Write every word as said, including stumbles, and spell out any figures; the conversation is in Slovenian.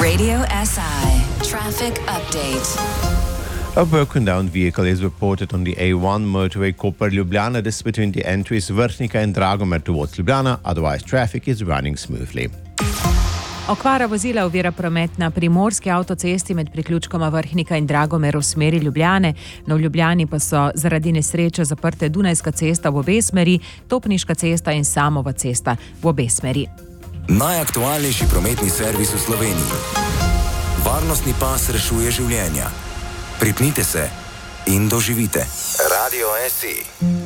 Radio S I traffic update. A broken down vehicle is reported on the A one motorway Koper-Ljubljana. This is between the entries Vrhnika and Dragomer towards Ljubljana. Otherwise, traffic is running smoothly. Okvara vozila ovira promet na primorski avtocesti med priključkoma Vrhnika in Dragomer v smeri Ljubljane. No, v Ljubljani pa so zaradi nesreče zaprte Dunajska cesta v obe smeri, Topniška cesta in Samova cesta v obe smeri. Najaktualnejši prometni servis v Sloveniji. Varnostni pas rešuje življenja. Pripnite se in doživite. Radio S I.